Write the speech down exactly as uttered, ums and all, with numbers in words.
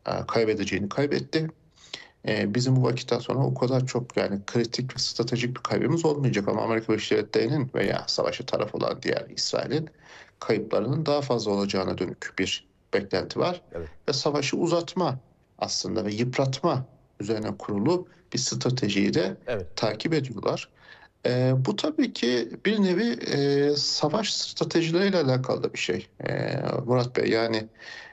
e, kaybedeceğini kaybetti. E, bizim bu vakitten sonra o kadar çok yani kritik ve stratejik bir kaybımız olmayacak ama Amerika Birleşik Devletleri'nin veya savaşı taraf olan diğer İsrail'in kayıplarının daha fazla olacağına dönük bir beklenti var. Evet. Ve savaşı uzatma aslında ve yıpratma üzerine kurulu bir stratejiyi de Evet. takip ediyorlar. E, bu tabii ki bir nevi e, savaş stratejileriyle alakalı da bir şey e, Murat Bey. Yani